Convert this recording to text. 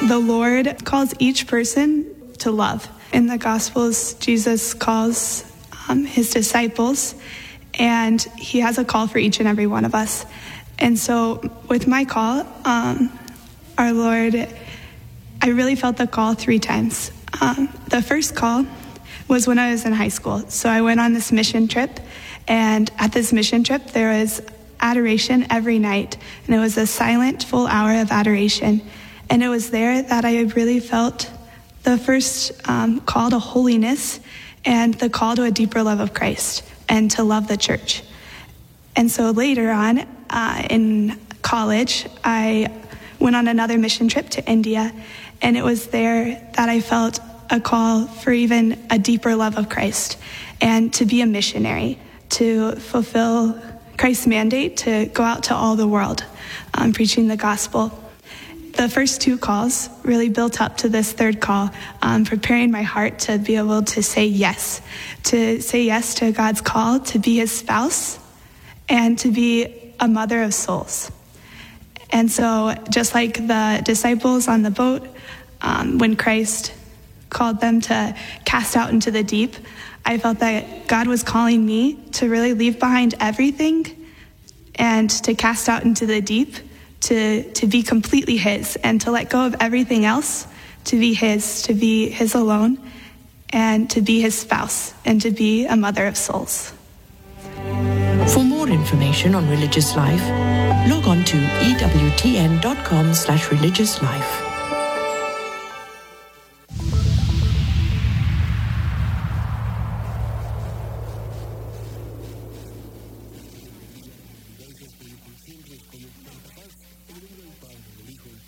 The Lord calls each person to love. In the Gospels, Jesus calls his disciples, and he has a call for each and every one of us. And so with my call, our Lord, I really felt the call 3 times. The first call was when I was in high school. So I went on this mission trip, and at this mission trip, there was adoration every night, and it was a silent, full hour of adoration. And it was there that I really felt the first call to holiness and the call to a deeper love of Christ and to love the church. And so later on in college, I went on another mission trip to India, and it was there that I felt a call for even a deeper love of Christ and to be a missionary, to fulfill Christ's mandate to go out to all the world, preaching the gospel. The first 2 calls really built up to this third call, preparing my heart to be able to say yes to God's call to be his spouse and to be a mother of souls. And so just like the disciples on the boat, when Christ called them to cast out into the deep, I felt that God was calling me to really leave behind everything and to cast out into the deep, to be completely his, and to let go of everything else, to be his alone, and to be his spouse, and to be a mother of souls. For more information on religious life, log on to ewtn.com/religiouslife.